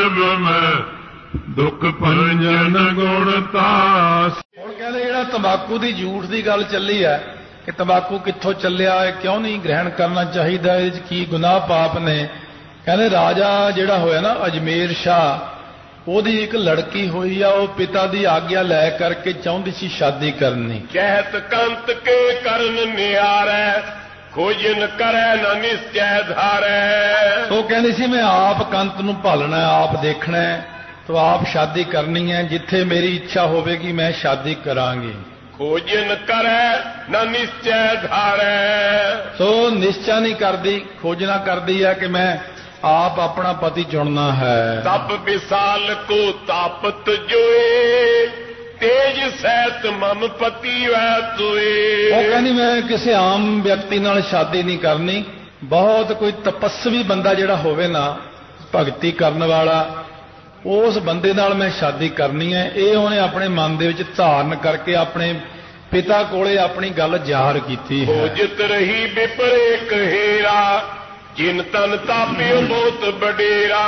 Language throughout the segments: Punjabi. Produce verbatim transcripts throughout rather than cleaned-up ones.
ਪ੍ਰਭ ਮੈਂ ਦੁਖ ਭੰਜਨ ਗੁਣ ਤਾਸ। ਹੁਣ ਕਹਿੰਦੇ ਜਿਹੜਾ ਤੰਬਾਕੂ ਦੀ ਝੂਠ ਦੀ ਗੱਲ ਚੱਲੀ ਹੈ ਕਿ ਤੰਬਾਕੂ ਕਿੱਥੋਂ ਚੱਲਿਆ ਹੈ, ਕਿਉਂ ਨਹੀਂ ਗ੍ਰਹਿਣ ਕਰਨਾ ਚਾਹੀਦਾ, ਇਹਦੇ 'ਚ ਕੀ ਗੁਨਾਹ ਪਾਪ ਨੇ। ਕਹਿੰਦੇ ਰਾਜਾ ਜਿਹੜਾ ਹੋਇਆ ਨਾ ਅਜਮੇਰ ਸ਼ਾਹ, ਉਹਦੀ ਇੱਕ ਲੜਕੀ ਹੋਈ ਆ, ਉਹ ਪਿਤਾ ਦੀ ਆਗਿਆ ਲੈ ਕਰਕੇ ਚਾਹੁੰਦੀ ਸੀ ਸ਼ਾਦੀ ਕਰਨੀ। ਕਹਿਤ ਕੰਤ ਕੇ ਕਰਨ ਨਿਆਰੈ ਖੋਜਨ ਕਰੈ ਨਾ ਨਿਸ਼ਚੈ ਧਾਰੈ। ਉਹ ਕਹਿੰਦੀ ਸੀ ਮੈਂ ਆਪ ਕੰਤ ਨੂੰ ਭਾਲਣਾ, ਆਪ ਦੇਖਣਾ, तो आप शादी करनी है, जिथे मेरी इच्छा होगी मैं शादी करांगी। खोजन करे न निश्चय धारे। तो निश्चय नहीं करती, खोजना करती है कि मैं आप अपना पति चुनना है। तब विशाल को तापत जोए तेज सैत मम पति वै सोए। वो कहनी मैं किसी आम व्यक्ति नाल शादी नहीं करनी, बहुत कोई तपस्वी बंदा जिहड़ा होवे ना, भगती करने वाला, उस बंदे नाल मैं शादी करनी है। ये उन्हें अपने मन दे विच धारण करके अपने पिता कोले अपनी गल जाहिर कीती है। खोजत रही विपरे कहेरा जिन तन तापियो बहुत बडेरा।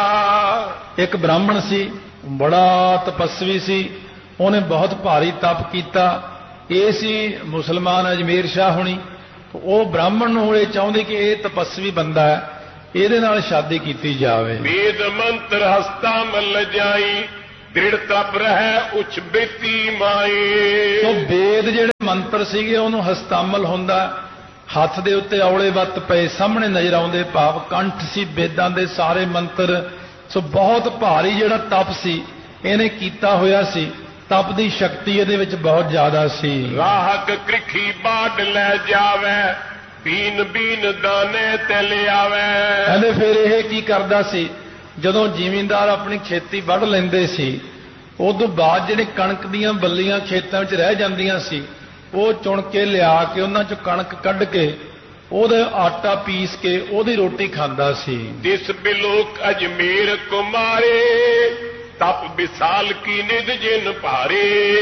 एक ब्राह्मण सी, बड़ा तपस्वी सी, उन्हें बहुत भारी तप किया। ये सी मुसलमान अजमेर शाह होनी, वो ब्राह्मण नूं ये चाहुंदे कि ये तपस्वी बंदा है, ਇਹਦੇ ਨਾਲ शादी की जावे। वेद मंत्र हस्ता मल जाई दृढ़ तप रहे उच बेती माई। तो वेद जेड़े मंत्र सीगे ਉਹਨੂੰ ਹਸਤਾਮਲ ਹੁੰਦਾ, ਹੱਥ ਦੇ ਉੱਤੇ ਔਲੇ ਵੱਤ ਪਏ ਸਾਹਮਣੇ ਨਜ਼ਰ ਆਉਂਦੇ, ਭਾਵ ਕੰਠ ਸੀ ਵੇਦਾਂ ਦੇ ਸਾਰੇ ਮੰਤਰ। ਸੋ ਬਹੁਤ ਭਾਰੀ ਜਿਹੜਾ ਤਪ ਸੀ ਇਹਨੇ ਕੀਤਾ ਹੋਇਆ ਸੀ, ਤਪ ਦੀ ਸ਼ਕਤੀ ਇਹਦੇ ਵਿੱਚ ਬਹੁਤ ਜ਼ਿਆਦਾ ਸੀ। ਰਾਹਕ ਕ੍ਰਿਖੀ ਬਾੜ ਲੈ ਜਾਵੇ बीन बीन दाने ते ले आवे। कहते फिर यह की करदा सी, जदों जिमींदार अपनी खेती वढ़ लेंदे सी, उदों बाद जिहड़े कणक दीयां बल्लियां खेतां विच रह जांदियां सी, वो चुन के लिया के उन्हां चों कणक कढ के ਉਹਦੇ आटा पीस के ਉਹਦੀ रोटी खांदा सी। दिस बिलोक अजमेर कुमारे तप विशाल की निध जिन भारे।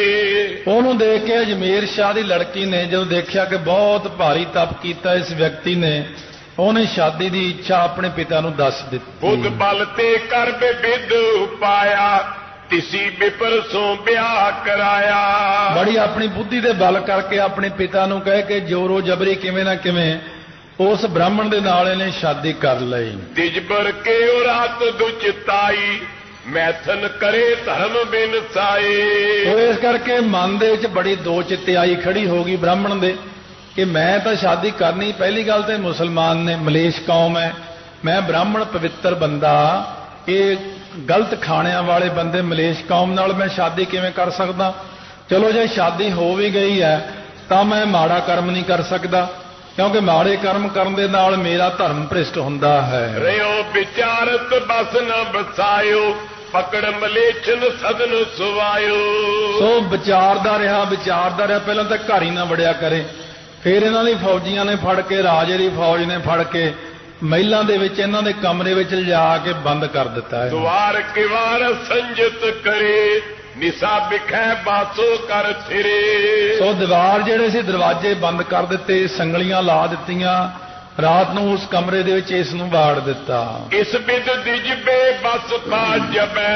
ਉਹਨੂੰ देख के अजमेर शाह ਦੀ लड़की ने ਜਦੋਂ देखा कि बहुत भारी तप किया इस व्यक्ति ने, ਉਹਨੇ शादी की इच्छा अपने पिता ਨੂੰ दस दी। बुध बल ते कर विद उपाया तिसी विपर सो ब्याह कराया। बड़ी अपनी बुद्धि दे बल करके अपने पिता ਨੂੰ कह के जोरो जबरी किवें ना किवें उस ब्राह्मण दे नाल ਇਹਨੇ शादी कर ਲਈ। तिजबर के रात दुचताई मैथन करे धर्म बिन साए। तो इस करके मन दे विच बड़ी दो चित्तियाई खड़ी हो गई ब्राह्मण दे कि मैं तो शादी करनी, पहली गल तो मुसलमान ने मलेश कौम है, मैं ब्राह्मण पवित्र बंदा, ये गलत खाणियां वाले बंदे मलेश कौम नाल मैं शादी किवें कर सकदा। चलो जे शादी हो भी गई है तो मैं माड़ा कर्म नहीं कर सकता, क्योंकि माड़े कर्म करन दे नाल मेरा धर्म भ्रिष्ट हुंदा है। रहो विचारत बस न बसायो पकड़ मलेचन सदन सुवायो। सो विचारदा रहा विचारदा रहा पहला तो घर ही ना वड़िया करे, फिर इन्हां दी फौजियां ने फड़ के, राजे दी फौज ने फड़ के महिलां दे विच इन्हां दे कमरे विच लिजा के बंद कर दिता है। द्वार किवार संजत करे निशा बिखै बासो कर फिरे। सो दीवार जेड़े सी दरवाजे बंद कर दिते, संगलियां ला दित्तियां, रात नूं उस कमरे दे विच इस नूं वाड़ दिता। इस बिद दिजबे बस पा जबै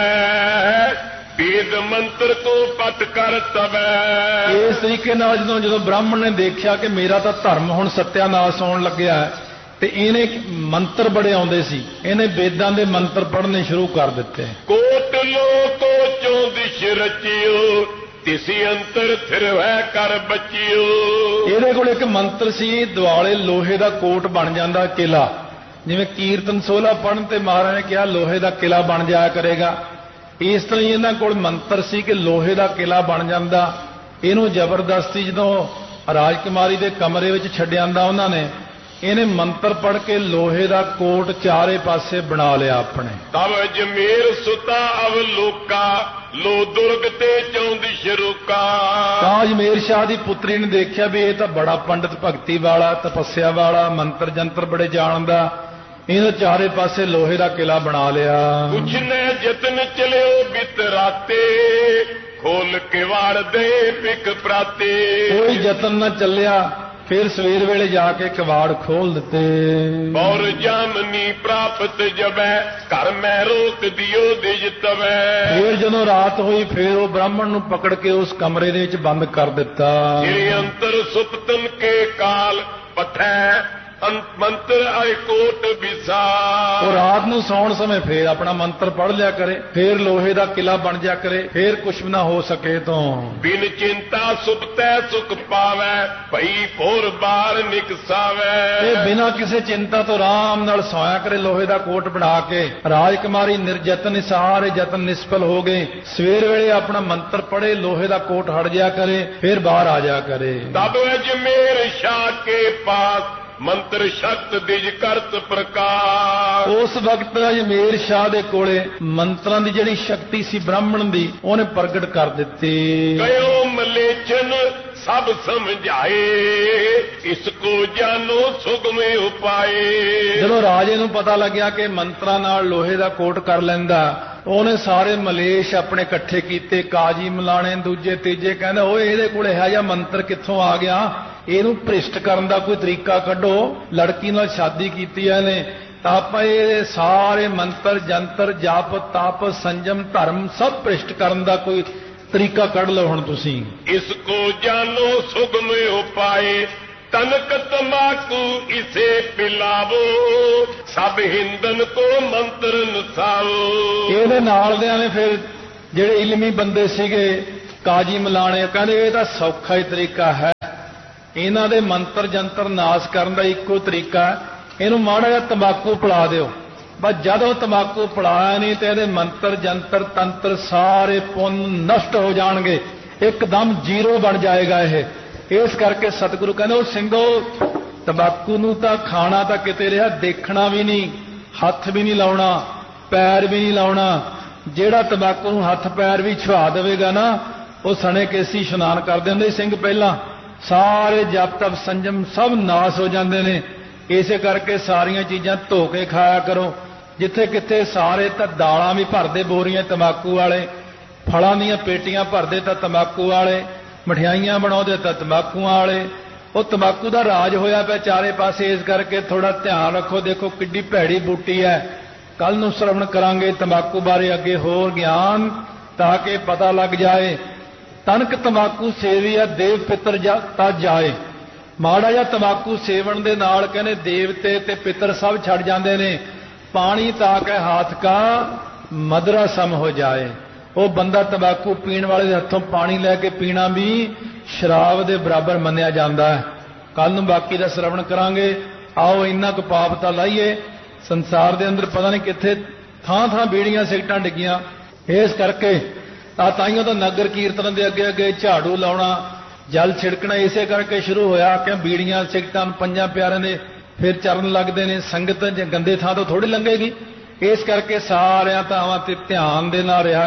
वेद मंत्र को पट कर तबै। इस तरीके नाल जदों जदों ब्राह्मण ने देखा कि मेरा तो धर्म हुण सत्यानाश होण लग्या है, ते इहने मंत्र बड़े आउंदे सी, इहने वेदां दे मंत्र पढ़ने शुरू कर दिते। कोट लो को चौदिश रचियो तिसी अंतर थिर है कर बचियो। ਇਹਦੇ ਕੋਲ ਇੱਕ ਮੰਤਰ ਸੀ, ਦੁਆਲੇ ਲੋਹੇ ਦਾ ਕੋਟ ਬਣ ਜਾਂਦਾ ਕਿਲਾ, ਜਿਵੇਂ ਕੀਰਤਨ ਸੋਲਾ ਪੜਨ ਤੇ ਮਹਾਰਾਜ ਨੇ ਕਿਹਾ ਲੋਹੇ ਦਾ ਕਿਲਾ ਬਣ ਜਾਇਆ ਕਰੇਗਾ, ਇਸ ਤਰ੍ਹਾਂ ਹੀ ਇਹਨਾਂ ਕੋਲ ਮੰਤਰ ਸੀ ਕਿ ਲੋਹੇ ਦਾ ਕਿਲਾ ਬਣ ਜਾਂਦਾ। ਇਹਨੂੰ ਜ਼ਬਰਦਸਤੀ ਜਦੋਂ ਰਾਜਕੁਮਾਰੀ ਦੇ ਕਮਰੇ ਵਿੱਚ ਛੱਡ ਆਂਦਾ ਉਹਨਾਂ ਨੇ, ਇਹਨੇ ਮੰਤਰ ਪੜ੍ਹ ਕੇ ਲੋਹੇ ਦਾ ਕੋਟ ਚਾਰੇ ਪਾਸੇ ਬਣਾ ਲਿਆ ਆਪਣੇ। ਤਬ ਅਜਮੇਰ ਸੁਤਾ ਅਵਲੋਕਾ लो दुर्ग ते चौंदिश रुका। ਤਾਂ ਅਜਮੇਰ ਸ਼ਾਹ ਦੀ ਪੁੱਤਰੀ ਨੇ ਦੇਖਿਆ ਵੀ ਇਹ ਤਾਂ ਬੜਾ ਪੰਡਤ ਭਗਤੀ ਵਾਲਾ, ਤਪੱਸਿਆ ਵਾਲਾ, ਮੰਤਰ ਜੰਤਰ ਬੜੇ ਜਾਣਦਾ, ਇਹਨੇ ਚਾਰੇ ਪਾਸੇ ਲੋਹੇ ਦਾ ਕਿਲਾ ਬਣਾ ਲਿਆ। ਕੁਛ ਨੇ ਯਤਨ ਚਲਿਓ ਬਿਤਰਾਤੇ ਖੋਲ ਕੇ ਵਾੜ ਦੇ ਪਿਕ ਪ੍ਰਾਤੇ। ਕੋਈ ਯਤਨ ਨਾ ਚੱਲਿਆ, ਫਿਰ ਸਵੇਰ ਵੇਲੇ ਜਾ ਕੇ ਕਵਾੜ ਖੋਲ ਦਿੱਤੇ। और जामनी प्राप्त जबै घर में रोक दियो दिज तवै। ਫਿਰ ਜਦੋਂ ਰਾਤ ਹੋਈ ਫਿਰ ਉਹ ਬ੍ਰਾਹਮਣ ਨੂੰ ਪਕੜ ਕੇ ਉਸ ਕਮਰੇ ਦੇ ਵਿੱਚ ਬੰਦ ਕਰ ਦਿੱਤਾ। श्री अंतर सुपतन के काल पथै मंत्र आय कोट बिसा। ਉਹ ਰਾਤ ਨੂੰ ਸੌਣ ਸਮੇਂ ਫੇਰ ਆਪਣਾ ਮੰਤਰ ਪੜ੍ਹ ਲਿਆ ਕਰੇ, ਫੇਰ ਲੋਹੇ ਦਾ ਕਿਲਾ ਬਣ ਜਾ ਕਰੇ, ਫੇਰ ਕੁਛ ਵੀ ਨਾ ਹੋ ਸਕੇ ਤੋਂ बिन चिंता सुपतै सुख पावै भई भोर बार निकसावै। ਇਹ ਬਿਨਾਂ ਕਿਸੇ ਚਿੰਤਾ ਤੋਂ ਆਰਾਮ ਨਾਲ ਸੌਇਆ ਕਰੇ ਲੋਹੇ ਦਾ ਕੋਟ ਬਣਾ ਕੇ। ਰਾਜਕੁਮਾਰੀ ਨਿਰਜਤਨ ਸਾਰੇ ਯਤਨ ਨਿਸਫਲ ਹੋ ਗਏ। ਸਵੇਰ ਵੇਲੇ ਆਪਣਾ ਮੰਤਰ ਪੜ੍ਹੇ, ਲੋਹੇ ਦਾ ਕੋਟ ਹਟ ਜਾ ਕਰੇ, ਫੇਰ ਬਾਹਰ ਆ ਜਾ ਕਰੇ। तब अजमेर शाह के पास मंत्र शक्त दिज करत प्रकाश। ਉਸ ਵਕਤ ਅਜਮੇਰ ਸ਼ਾਹ ਦੇ ਕੋਲੇ ਮੰਤਰਾਂ ਦੀ ਜਿਹੜੀ ਸ਼ਕਤੀ ਸੀ ਬ੍ਰਾਹਮਣ ਦੀ, ਉਹਨੇ ਪ੍ਰਗਟ ਕਰ ਦਿੱਤੀ। कयो मलेचन सब समझाए इसको जानो सुगमे उपाए। ਜਦੋਂ ਰਾਜੇ ਨੂੰ ਪਤਾ ਲੱਗਿਆ ਕਿ ਮੰਤਰਾਂ ਨਾਲ ਲੋਹੇ ਦਾ ਕੋਟ ਕਰ ਲੈਂਦਾ, ਉਹਨੇ ਸਾਰੇ ਮਲੇਸ਼ ਆਪਣੇ ਇਕੱਠੇ ਕੀਤੇ, ਕਾਜੀ ਮਲਾਣੇ ਦੂਜੇ ਤੀਜੇ, ਕਹਿੰਦੇ ਓਏ ਇਹਦੇ ਕੋਲ ਇਹੋ ਜਿਹਾ ਮੰਤਰ ਕਿੱਥੋਂ ਆ ਗਿਆ, ਇਹਨੂੰ ਭ੍ਰਿਸ਼ਟ ਕਰਨ ਦਾ ਕੋਈ ਤਰੀਕਾ ਕੱਢੋ। ਲੜਕੀ ਨਾਲ ਸ਼ਾਦੀ ਕੀਤੀ ਹੈ ਇਹਨੇ, ਤਾਂ ਆਪਾਂ ਇਹ ਸਾਰੇ ਮੰਤਰ ਜੰਤਰ ਜਪ ਤਪ ਸੰਜਮ ਧਰਮ ਸਭ ਭ੍ਰਿਸ਼ਟ ਕਰਨ ਦਾ ਕੋਈ ਤਰੀਕਾ ਕੱਢ ਲਓ ਹੁਣ ਤੁਸੀਂ। इसको जानो सुगमे उपाए तनक तमाकू इसे पिलावो सब हिंदन को मंत्र नसाओ। ਇਹਦੇ ਨਾਲ ਦਿਆਂ ਨੇ ਫਿਰ ਜਿਹੜੇ ਇਲਮੀ ਬੰਦੇ ਸੀਗੇ ਕਾਜੀ ਮਲਾਣੇ, ਕਹਿੰਦੇ ਇਹ ਤਾਂ ਸੌਖਾ ਹੀ ਤਰੀਕਾ ਹੈ, ਇਹਨਾਂ ਦੇ ਮੰਤਰ ਜੰਤਰ ਨਾਸ ਕਰਨ ਦਾ ਇੱਕੋ ਤਰੀਕਾ ਹੈ, ਇਹਨੂੰ ਮਾੜਾ ਜਿਹਾ ਤੰਬਾਕੂ ਪਿਲਾ ਦਿਓ। ਬਸ ਜਦੋਂ ਤੰਬਾਕੂ ਪਿਲਾਇਆ ਨਹੀਂ ਤੇ ਇਹਦੇ ਮੰਤਰ ਜੰਤਰ ਤੰਤਰ ਸਾਰੇ ਪੁੰਨ ਨਸ਼ਟ ਹੋ ਜਾਣਗੇ, ਇੱਕਦਮ ਜ਼ੀਰੋ ਬਣ ਜਾਏਗਾ ਇਹ। ਇਸ ਕਰਕੇ ਸਤਿਗੁਰੂ ਕਹਿੰਦੇ ਉਹ ਸਿੰਘੋ ਤੰਬਾਕੂ ਨੂੰ ਤਾਂ ਖਾਣਾ ਤਾਂ ਕਿਤੇ ਰਿਹਾ, ਦੇਖਣਾ ਵੀ ਨਹੀਂ, ਹੱਥ ਵੀ ਨਹੀਂ ਲਾਉਣਾ, ਪੈਰ ਵੀ ਨਹੀਂ ਲਾਉਣਾ। ਜਿਹੜਾ ਤੰਬਾਕੂ ਨੂੰ ਹੱਥ ਪੈਰ ਵੀ ਛੁਆ ਦੇਵੇਗਾ ਨਾ, ਉਹ ਸਣੇ ਕੇਸੀ ਇਸ਼ਨਾਨ ਕਰਦੇ ਹੁੰਦੇ ਸਿੰਘ ਪਹਿਲਾਂ, ਸਾਰੇ ਜਪ ਤਪ ਸੰਜਮ ਸਭ ਨਾਸ ਹੋ ਜਾਂਦੇ ਨੇ। ਇਸੇ ਕਰਕੇ ਸਾਰੀਆਂ ਚੀਜ਼ਾਂ ਧੋ ਕੇ ਖਾਇਆ ਕਰੋ। ਜਿੱਥੇ ਕਿੱਥੇ ਸਾਰੇ ਤਾਂ ਦਾਲਾਂ ਵੀ ਭਰਦੇ ਬੋਰੀਆਂ ਤੰਬਾਕੂ ਵਾਲੇ, ਫਲਾਂ ਦੀਆਂ ਪੇਟੀਆਂ ਭਰਦੇ ਤਾਂ ਤੰਬਾਕੂ ਵਾਲੇ, ਮਠਿਆਈਆਂ ਬਣਾਉਂਦੇ ਤਾਂ ਤੰਬਾਕੂਆਂ ਵਾਲੇ। ਉਹ ਤੰਬਾਕੂ ਦਾ ਰਾਜ ਹੋਇਆ ਪਿਆ ਚਾਰੇ ਪਾਸੇ, ਇਸ ਕਰਕੇ ਥੋੜਾ ਧਿਆਨ ਰੱਖੋ। ਦੇਖੋ ਕਿੱਡੀ ਭੈੜੀ ਬੂਟੀ ਹੈ। ਕੱਲ ਨੂੰ ਸ਼ਰਵਣ ਕਰਾਂਗੇ ਤੰਬਾਕੂ ਬਾਰੇ ਅੱਗੇ ਹੋਰ ਗਿਆਨ, ਤਾਂ ਕਿ ਪਤਾ ਲੱਗ ਜਾਏ। ਤਨਕ ਤੰਬਾਕੂ ਸੇਵੀਆ ਦੇਵ ਪਿੱਤਰ ਤਾਂ ਜਾਏ। ਮਾੜਾ ਜਿਹਾ ਤੰਬਾਕੂ ਸੇਵਣ ਦੇ ਨਾਲ ਕਹਿੰਦੇ ਦੇਵਤੇ ਤੇ ਪਿੱਤਰ ਸਭ ਛੱਡ ਜਾਂਦੇ ਨੇ। ਪਾਣੀ ਤਾਂ ਕੇ ਹੱਥ ਕਾ ਮਦਰਾ ਸਮ ਹੋ ਜਾਏ। ਉਹ ਬੰਦਾ ਤੰਬਾਕੂ ਪੀਣ ਵਾਲੇ ਦੇ ਹੱਥੋਂ ਪਾਣੀ ਲੈ ਕੇ ਪੀਣਾ ਵੀ ਸ਼ਰਾਬ ਦੇ ਬਰਾਬਰ ਮੰਨਿਆ ਜਾਂਦਾ ਹੈ। ਕੱਲ ਨੂੰ ਬਾਕੀ ਦਾ ਸ਼ਰਵਣ ਕਰਾਂਗੇ। ਆਓ ਇੰਨਾ ਕੁ ਪਾਪ ਤਾਂ ਲਾਈਏ। ਸੰਸਾਰ ਦੇ ਅੰਦਰ ਪਤਾ ਨਹੀਂ ਕਿੱਥੇ ਥਾਂ ਥਾਂ ਬੀੜੀਆਂ ਸਿਗਟਾਂ ਡਿੱਗੀਆਂ। ਇਸ ਕਰਕੇ ਆ ਤਾਈਓ ਤਾਂ ਨਗਰ ਕੀਰਤਨ ਦੇ ਅੱਗੇ ਅੱਗੇ ਝਾੜੂ ਲਾਉਣਾ, ਜਲ ਛਿੜਕਣਾ ਇਸੇ ਕਰਕੇ ਸ਼ੁਰੂ ਹੋਇਆ ਕਿ ਬੀੜੀਆਂ ਸਿਗਟਾਂ ਪੰਜਾਂ ਪਿਆਰਿਆਂ ਦੇ ਫਿਰ ਚਰਨ ਲੱਗਦੇ ਨੇ। ਸੰਗਤ ਗੰਦੇ ਥਾਂ ਤੋਂ ਥੋੜੀ ਲੰਘੇਗੀ। ਇਸ ਕਰਕੇ ਸਾਰਿਆਂ ਥਾਵਾਂ ਤੇ ਧਿਆਨ ਦੇ ਨਾਲ ਰਿਹਾ